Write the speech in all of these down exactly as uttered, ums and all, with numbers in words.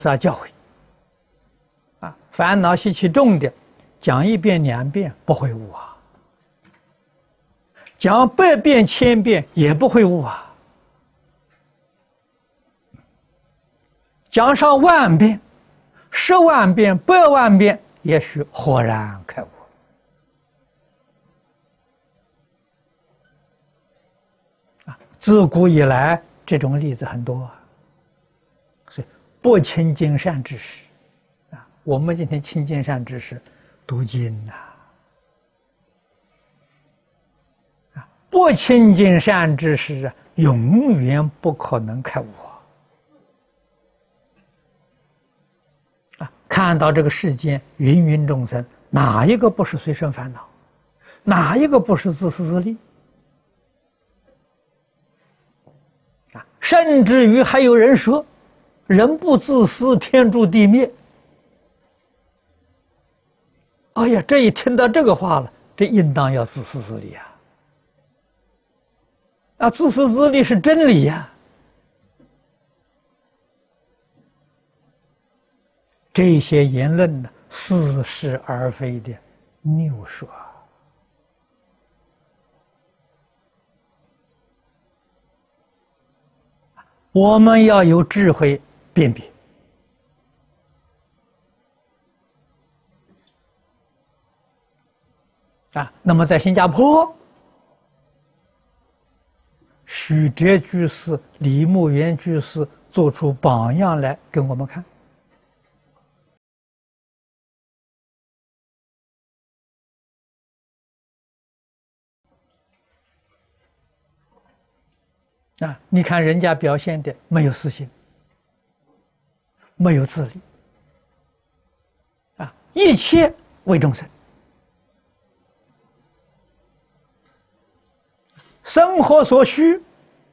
萨教诲啊，烦恼习气重的，讲一遍两遍不会悟啊，讲百遍千遍也不会悟啊，讲上万遍、十万遍、百万遍，也许豁然开悟。啊，自古以来这种例子很多啊。 所以，不亲近善知识，啊，我们今天亲近善知识，读经呐，啊，不亲近善知识啊，永远不可能开悟啊！啊，看到这个世间芸芸众生，哪一个不是随身烦恼？哪一个不是自私自利？啊，甚至于还有人说。 人不自私，天诛地灭。哎呀，这一听到这个话了，这应当要自私自利啊！啊，自私自利是真理呀、啊。这些言论呢，似是而非的谬说。我们要有智慧。 辨别啊，那么在新加坡，许哲居士、李牧原居士做出榜样来给我们看。啊，你看人家表现的没有私心。 没有自利啊，一切为众生，生活所需，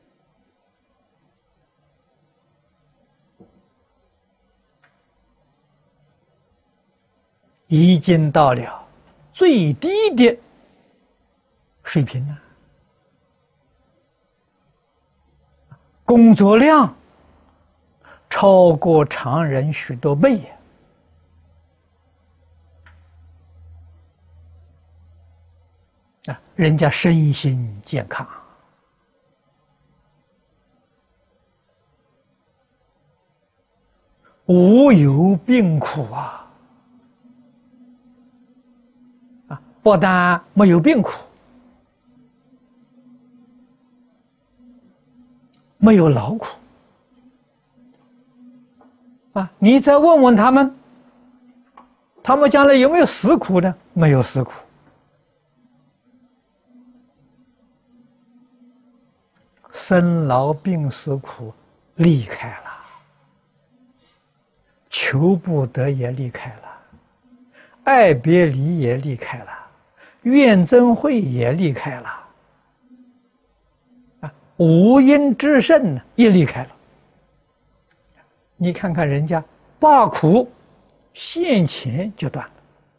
已经到了最低的水平了，工作量。 超过常人许多倍呀！啊，人家身心健康，无有病苦啊！啊，不但没有病苦，没有劳苦。 啊！你再问问他们，他们将来有没有死苦呢？没有死苦，生老病死苦离开了，求不得也离开了，爱别离也离开了，怨憎会也离开了，啊，五阴之盛呢也离开了。 你看看人家罢苦，现前就断了。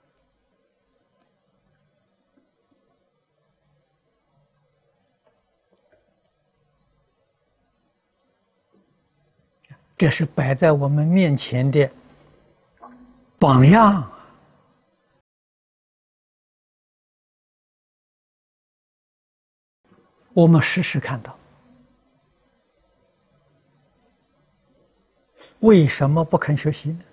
这是摆在我们面前的榜样。我们时时看到。 为什么不肯学习呢？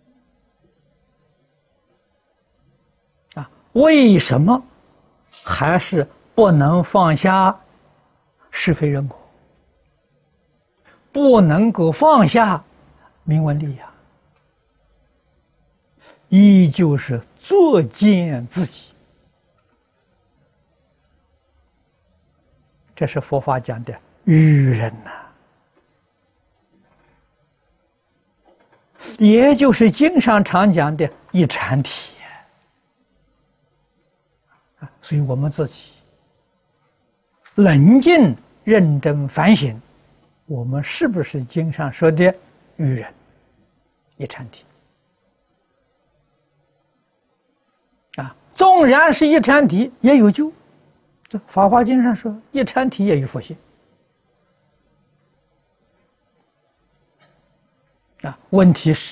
啊，为什么还是不能放下是非人我？不能够放下名闻利养，依旧是作践自己。这是佛法讲的愚人呐、啊。 也就是经上常讲的一禅体啊，所以我们自己冷静认真反省，我们是不是经上说的愚人一禅体啊？纵然是一禅体，也有救。这《法华经》上说，一禅体也有佛性。 啊，问题是。